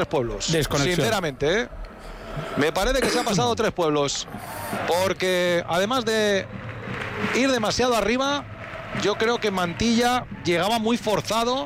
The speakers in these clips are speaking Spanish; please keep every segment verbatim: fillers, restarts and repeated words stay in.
pueblos. Sinceramente, ¿eh? Me parece que se ha pasado tres pueblos. Porque además de ir demasiado arriba, yo creo que Mantilla llegaba muy forzado.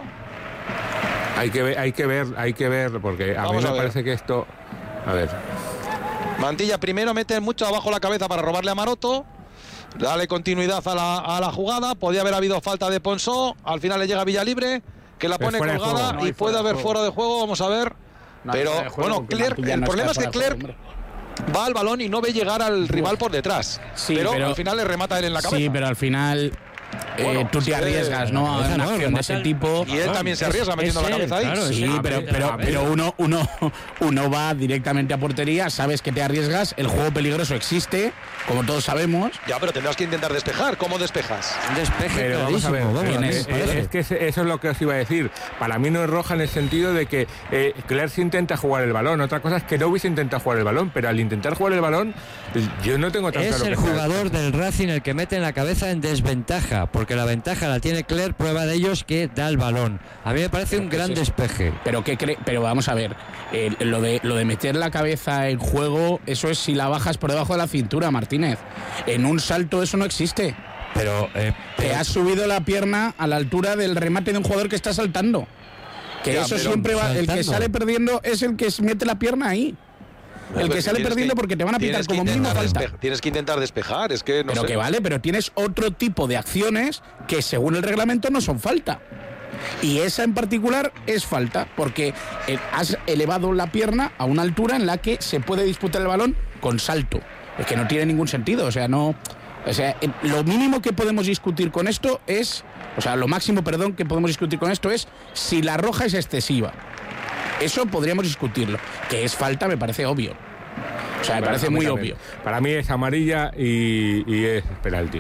Hay que ver, hay que ver, hay que ver, porque a Vamos mí me parece que esto... A ver. Mantilla primero mete mucho abajo la cabeza para robarle a Maroto. Dale continuidad a la, a la jugada. Podía haber habido falta de Ponsó. Al final le llega Villalibre, que la pone colgada no y puede haber fuera de juego. Vamos a ver. No Pero, bueno, Clerc, el no problema es que Clerc va al balón y no ve llegar al Uf. rival por detrás. Sí, pero, pero al final le remata él en la cabeza. Sí, pero al final... Bueno, eh, tú te arriesgas, ¿no? A una acción de ese tipo. Y él también se arriesga metiendo la cabeza ahí. Claro, sí, pero, pero, pero uno, uno, uno va directamente a portería, sabes que te arriesgas, el juego peligroso existe, como todos sabemos. Ya, pero tendrás que intentar despejar. ¿Cómo despejas? Despeje, pero vamos a ver, vamos, es, es, es que eso es lo que os iba a decir. Para mí no es roja en el sentido de que eh, Clerc intenta jugar el balón. Otra cosa es que no hubiese intentado jugar el balón, pero al intentar jugar el balón, yo no tengo tan es claro el que jugador sea. del Racing el que mete en la cabeza en desventaja, porque la ventaja la tiene Clerc, prueba de ello es que da el balón. A mí me parece un gran despeje. Pero qué cre- pero vamos a ver, eh, lo de lo de meter la cabeza en juego, eso es si la bajas por debajo de la cintura, Martínez. En un salto eso no existe. Pero eh, te pero... has subido la pierna a la altura del remate de un jugador que está saltando. Que ya, eso siempre va, saltando. El que sale perdiendo es el que mete la pierna ahí. El que sale perdiendo que, porque te van a pitar como mínimo falta. Despe- tienes que intentar despejar, es que no Pero sé. que vale, pero tienes otro tipo de acciones que según el reglamento no son falta. Y esa en particular es falta, porque has elevado la pierna a una altura en la que se puede disputar el balón con salto. Es que no tiene ningún sentido, o sea, no... O sea, lo mínimo que podemos discutir con esto es... O sea, lo máximo, perdón, que podemos discutir con esto es si la roja es excesiva. Eso podríamos discutirlo. Que es falta, me parece obvio. O sea, me bueno, parece muy también. obvio. Para mí es amarilla y, y es penalti.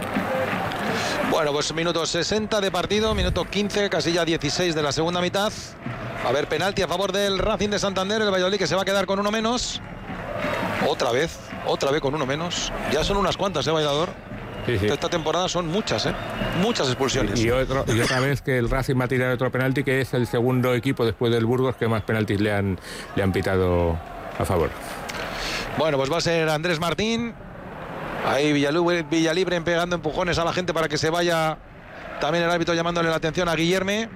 Bueno, pues minuto sesenta de partido, minuto quince, casi ya dieciséis de la segunda mitad. A ver, penalti a favor del Racing de Santander, el Valladolid que se va a quedar con uno menos. Otra vez, otra vez con uno menos. Ya son unas cuantas, ¿eh, Bailador? Sí, sí. Esta temporada son muchas, ¿eh? Muchas expulsiones. Y, y, otro, y otra vez que el Racing va a tirar otro penalti, que es el segundo equipo después del Burgos que más penaltis le han, le han pitado a favor. Bueno, pues va a ser Andrés Martín. Ahí Villalibre, Villalibre pegando empujones a la gente para que se vaya. También el árbitro llamándole la atención a Guillerme.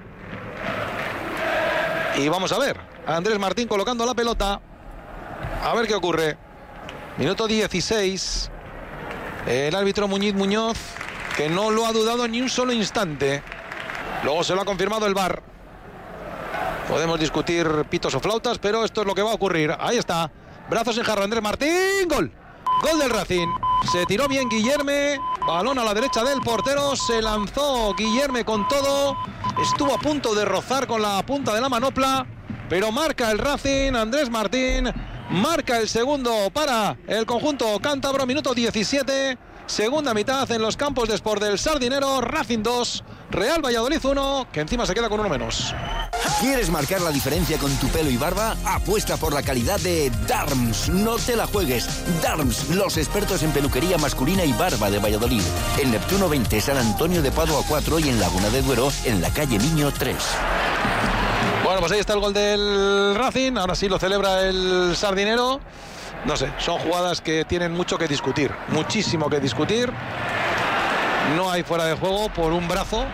Y vamos a ver. A Andrés Martín colocando la pelota. A ver qué ocurre. Minuto dieciséis. El árbitro Muñiz Muñoz, que no lo ha dudado ni un solo instante. Luego se lo ha confirmado el V A R. Podemos discutir pitos o flautas, pero esto es lo que va a ocurrir. Ahí está. Brazos en jarro, Andrés Martín. Gol. Gol del Racing. Se tiró bien Guillerme. Balón a la derecha del portero. Se lanzó Guillerme con todo. Estuvo a punto de rozar con la punta de la manopla. Pero marca el Racing. Andrés Martín marca el segundo para el conjunto cántabro. Minuto diecisiete. Segunda mitad en los campos de Sport del Sardinero. Racing dos, Real Valladolid uno, que encima se queda con uno menos. ¿Quieres marcar la diferencia con tu pelo y barba? Apuesta por la calidad de Darms. No te la juegues. Darms, los expertos en peluquería masculina y barba de Valladolid. En Neptuno veinte, San Antonio de Padua cuatro y en Laguna de Duero, en la calle Niño tres. Bueno, pues ahí está el gol del Racing. Ahora sí lo celebra el Sardinero. No sé, son jugadas que tienen mucho que discutir, muchísimo que discutir. No hay fuera de juego por un brazo.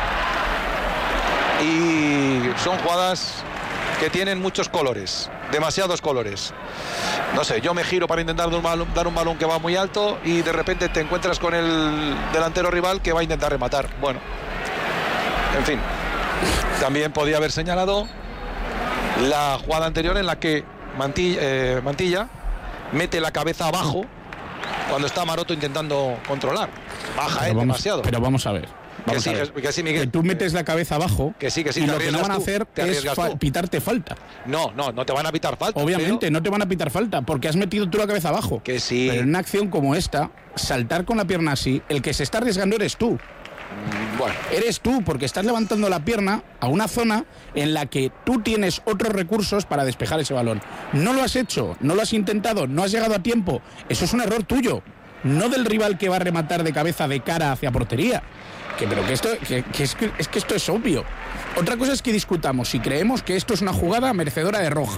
Y son jugadas que tienen muchos colores, demasiados colores. No sé, yo me giro para intentar dar un balón, dar un balón que va muy alto y de repente te encuentras con el delantero rival que va a intentar rematar. Bueno, en fin. También podía haber señalado la jugada anterior en la que Mantilla, eh, Mantilla mete la cabeza abajo cuando está Maroto intentando controlar. Baja él eh, demasiado. Pero vamos a ver. Vamos que, sí, a ver. Que, que sí, Miguel. Que tú metes la cabeza abajo. Que sí, que sí. Y lo que no van a hacer tú, es fa- pitarte falta. No, no, no te van a pitar falta. Obviamente, pero... no te van a pitar falta porque has metido tú la cabeza abajo. Que sí. Pero en una acción como esta, saltar con la pierna así, el que se está arriesgando eres tú. Bueno. Eres tú, porque estás levantando la pierna a una zona en la que tú tienes otros recursos para despejar ese balón. No lo has hecho, no lo has intentado, no has llegado a tiempo. Eso es un error tuyo, no del rival que va a rematar de cabeza de cara hacia portería. que, pero que esto, que, que es, que, es que esto es obvio. Otra cosa es que discutamos si creemos que esto es una jugada merecedora de roja.